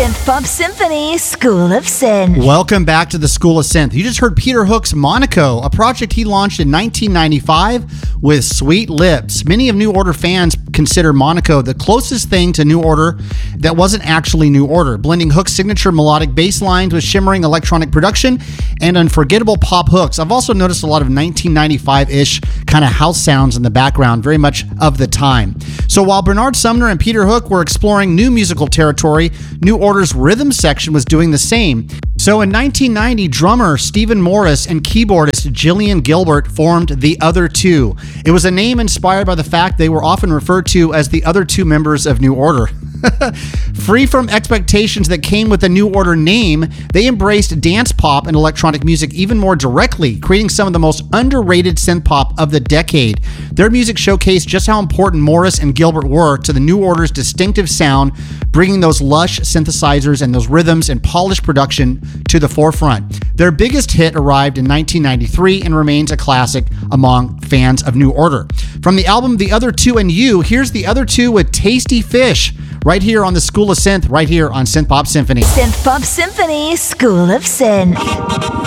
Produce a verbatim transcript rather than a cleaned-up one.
Synth Pop Symphony School of Synth. Welcome back to the School of Synth. You just heard Peter Hook's Monaco, a project he launched in nineteen ninety-five with Sweet Lips. Many of New Order fans consider Monaco the closest thing to New Order that wasn't actually New Order, blending Hook's signature melodic bass lines with shimmering electronic production and unforgettable pop hooks. I've also noticed a lot of nineteen ninety-five-ish kind of house sounds in the background, very much of the time. So while Bernard Sumner and Peter Hook were exploring new musical territory, New Order's rhythm section was doing the same. So in nineteen ninety, drummer Stephen Morris and keyboardist Gillian Gilbert formed The Other Two. It was a name inspired by the fact they were often referred to as the other two members of New Order. Free from expectations that came with the New Order name, they embraced dance pop and electronic music even more directly, creating some of the most underrated synth pop of the decade. Their music showcased just how important Morris and Gilbert were to the New Order's distinctive sound, bringing those lush synthesizers and those rhythms and polished production to the forefront. Their biggest hit arrived in nineteen ninety-three and remains a classic among fans of New Order. From the album The Other Two and You, here's The Other Two with Tasty Fish, right here on the School of Synth, right here on Synth Pop Symphony. Synth Pop Symphony School of Synth.